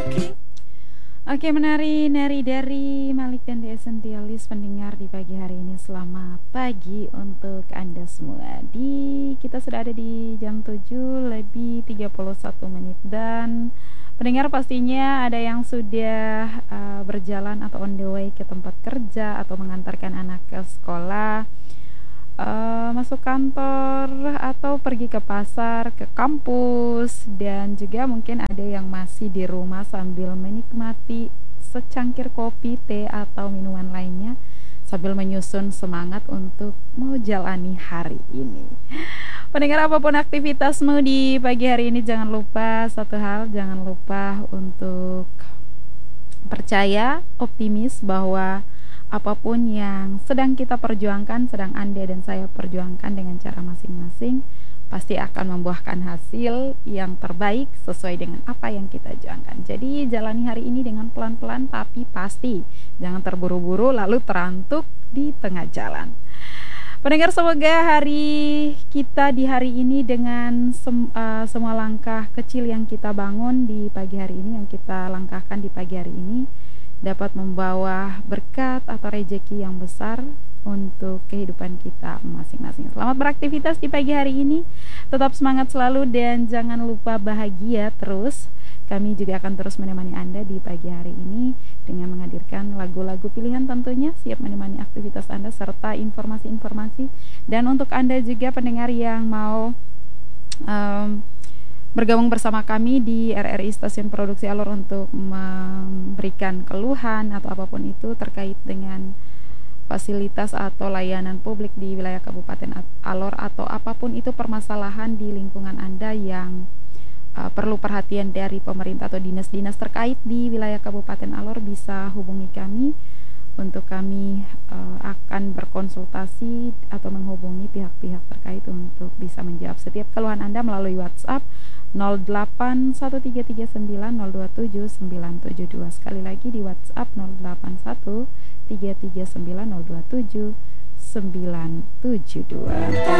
Oke, menari-nari dari Malik dan The Essentialist pendengar di pagi hari ini. Selamat pagi untuk Anda semua. Kita sudah ada di jam 7 lebih 31 menit dan pendengar pastinya ada yang sudah berjalan atau on the way ke tempat kerja atau mengantarkan anak ke sekolah, masuk kantor atau pergi ke pasar, ke kampus, dan juga mungkin ada yang masih di rumah sambil menikmati secangkir kopi, teh, atau minuman lainnya sambil menyusun semangat untuk mau jalani hari ini. Pendengar, apapun aktivitasmu di pagi hari ini, jangan lupa satu hal, jangan lupa untuk percaya, optimis bahwa apapun yang sedang kita perjuangkan, sedang Anda dan saya perjuangkan dengan cara masing-masing, pasti akan membuahkan hasil yang terbaik sesuai dengan apa yang kita juangkan. Jadi jalani hari ini dengan pelan-pelan tapi pasti. Jangan terburu-buru lalu terantuk di tengah jalan. Pendengar, semoga hari kita di hari ini dengan semua langkah kecil yang kita bangun di pagi hari ini, yang kita langkahkan di pagi hari ini, dapat membawa berkat atau rejeki yang besar untuk kehidupan kita masing-masing. Selamat beraktivitas di pagi hari ini. Tetap semangat selalu dan jangan lupa bahagia terus. Kami juga akan terus menemani Anda di pagi hari ini dengan menghadirkan lagu-lagu pilihan, tentunya siap menemani aktivitas Anda serta informasi-informasi. Dan untuk Anda juga pendengar yang mau bergabung bersama kami di RRI Stasiun Produksi Alor untuk memberikan keluhan atau apapun itu terkait dengan fasilitas atau layanan publik di wilayah Kabupaten Alor, atau apapun itu permasalahan di lingkungan Anda yang perlu perhatian dari pemerintah atau dinas-dinas terkait di wilayah Kabupaten Alor, bisa hubungi kami. Untuk kami akan berkonsultasi atau menghubungi pihak-pihak terkait untuk bisa menjawab setiap keluhan Anda melalui WhatsApp 081339027972. Sekali lagi di WhatsApp 081339027972.